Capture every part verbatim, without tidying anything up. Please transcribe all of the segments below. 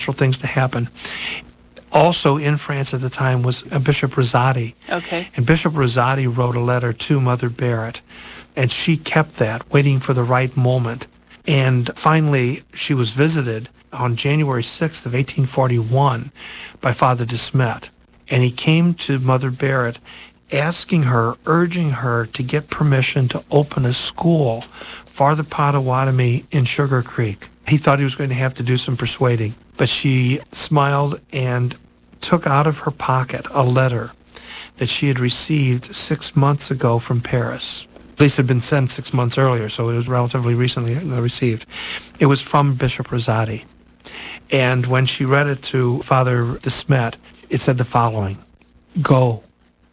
things to happen. Also in France at the time was a Bishop Rosati. Okay. And Bishop Rosati wrote a letter to Mother Barrett, and she kept that, waiting for the right moment. And finally, she was visited on January sixth of eighteen forty-one by Father de Smet. And he came to Mother Barrett asking her, urging her to get permission to open a school for the Potawatomi in Sugar Creek. He thought he was going to have to do some persuading, but she smiled and took out of her pocket a letter that she had received six months ago from Paris. At least it had been sent six months earlier, so it was relatively recently received. It was from Bishop Rosati. And when she read it to Father de Smet, it said the following: "Go,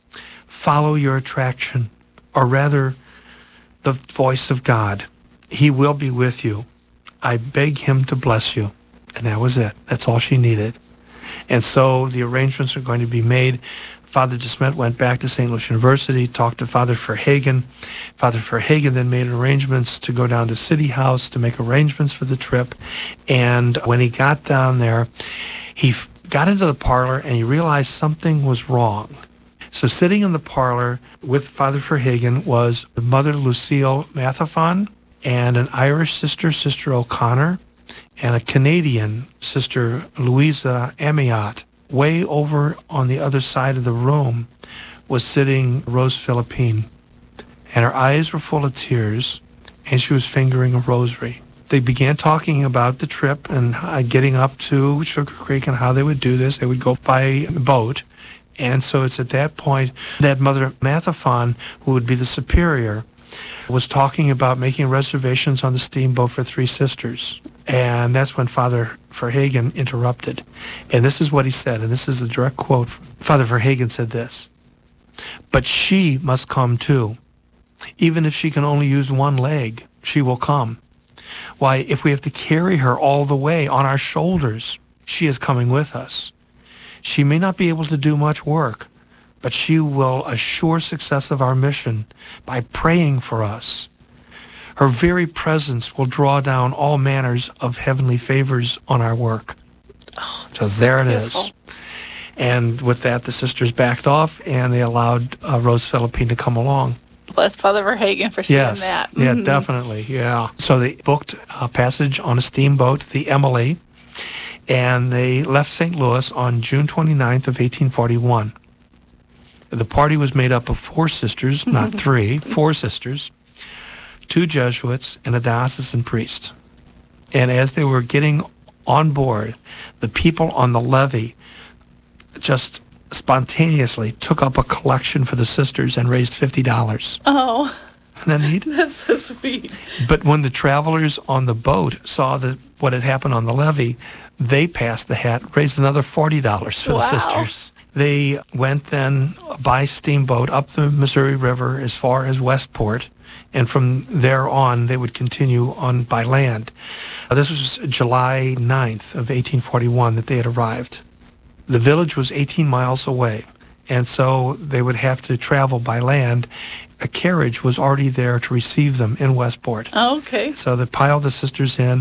follow your attraction, or rather the voice of God. He will be with you. I beg him to bless you." And that was it. That's all she needed. And so the arrangements are going to be made. Father de Smet went back to Saint Louis University, talked to Father Verhagen. Father Verhagen then made arrangements to go down to City House to make arrangements for the trip. And when he got down there, he f- got into the parlor and he realized something was wrong. So sitting in the parlor with Father Verhagen was Mother Lucille Mathaphon and an Irish sister, Sister O'Connor, and a Canadian sister, Louisa Amiot. Way over on the other side of the room was sitting Rose Philippine, and her eyes were full of tears, and she was fingering a rosary. They began talking about the trip and uh, getting up to Sugar Creek and how they would do this. They would go by boat. And so it's at that point that Mother Mathaphon, who would be the superior, was talking about making reservations on the steamboat for Three Sisters. And that's when Father Verhagen interrupted. And this is what he said, and this is a direct quote. Father Verhagen said this: "But she must come too. Even if she can only use one leg, she will come. Why, if we have to carry her all the way on our shoulders, she is coming with us. She may not be able to do much work, but she will assure success of our mission by praying for us. Her very presence will draw down all manners of heavenly favors on our work." Oh, so there it beautiful. is. And with that, the sisters backed off, and they allowed uh, Rose Philippine to come along. Bless Father Verhagen for saying Yes, that. yeah, Mhm. definitely, yeah. So they booked a passage on a steamboat, the Emily, and they left Saint Louis on June twenty-ninth of eighteen forty-one. The party was made up of four sisters, not three, four sisters, two Jesuits, and a diocesan priest. And as they were getting on board, the people on the levee just spontaneously took up a collection for the sisters and raised fifty dollars. Oh, Isn't that neat? that's so sweet. But when the travelers on the boat saw that what had happened on the levee, they passed the hat, raised another forty dollars for Wow. the sisters. They went then by steamboat up the Missouri River as far as Westport, and from there on they would continue on by land. Uh, this was July ninth of eighteen forty-one that they had arrived. The village was eighteen miles away, and so they would have to travel by land. A carriage was already there to receive them in Westport. Oh, okay. So they piled the sisters in.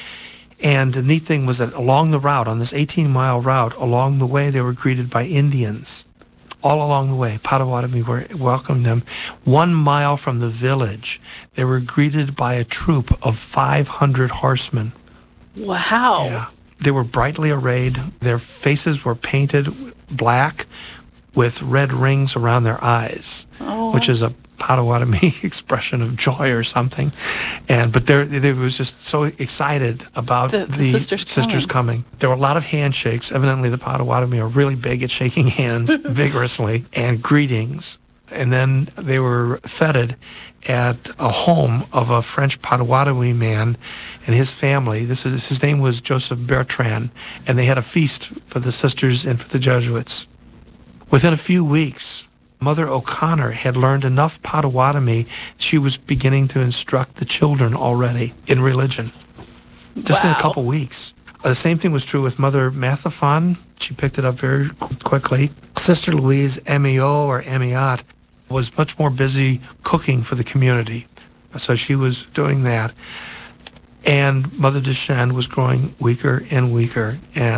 And the neat thing was that along the route, on this eighteen-mile route, along the way, they were greeted by Indians. All along the way, Potawatomi were welcomed them. One mile from the village, they were greeted by a troop of five hundred horsemen. Wow. Yeah. They were brightly arrayed. Their faces were painted black with red rings around their eyes, Oh. which is a Potawatomi expression of joy or something. And but they they was just so excited about The- the, the sisters sisters coming. There were a lot of handshakes. Evidently, the Potawatomi are really big at shaking hands vigorously, and greetings. And then they were feted at a home of a French Potawatomi man and his family. This is his name was Joseph Bertrand, and they had a feast for the sisters and for the Jesuits. Within a few weeks, Mother O'Connor had learned enough Potawatomi, she was beginning to instruct the children already in religion. Just in a Wow. couple weeks. The same thing was true with Mother Mathaphon. She picked it up very quickly. Sister Louise Amiot or Amiot was much more busy cooking for the community. So she was doing that. And Mother Duchenne was growing weaker and weaker. And